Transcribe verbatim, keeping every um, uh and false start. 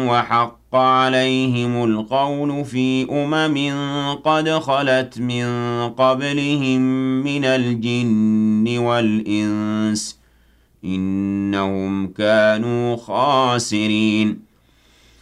وحق عليهم القول في أمم قد خلت من قبلهم من الجن والإنس إنهم كانوا خاسرين